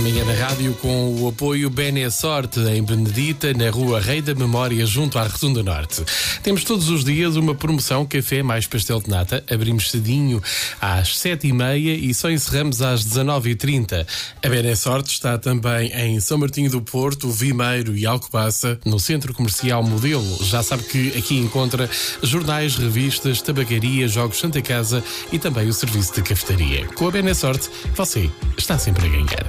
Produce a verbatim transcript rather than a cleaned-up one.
Na manhã da rádio, com o apoio Benesorte, em Benedita, na rua Rei da Memória, junto à Rotunda Norte. Temos todos os dias uma promoção café mais pastel de nata. Abrimos cedinho às sete e meia e só encerramos às dezanove e trinta. A Benesorte está também em São Martinho do Porto, Vimeiro e Alcobaça, no Centro Comercial Modelo. Já sabe que aqui encontra jornais, revistas, tabacaria, jogos Santa Casa e também o serviço de cafetaria. Com a Benesorte, você está sempre a ganhar.